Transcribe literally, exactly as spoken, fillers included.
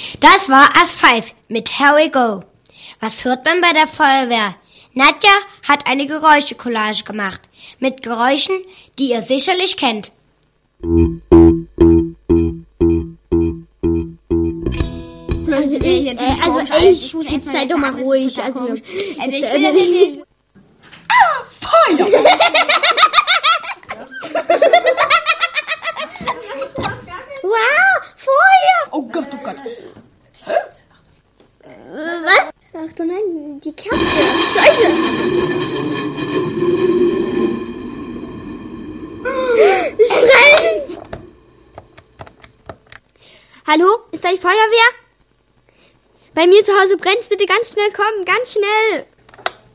Das war As Five mit Here We Go. Was hört man bei der Feuerwehr? Nadja hat eine Geräuschecollage gemacht mit Geräuschen, die ihr sicherlich kennt. Also ich, äh, also ich, jetzt sei doch mal ruhig. Also, also ich will nicht... Ah, Feuer! Wow, Feuer! Oh Gott, oh Gott. Was? Ach du nein, die Kerze. Scheiße. Es brennt. Hallo, ist da die Feuerwehr? Bei mir zu Hause brennt's, bitte ganz schnell kommen, ganz schnell.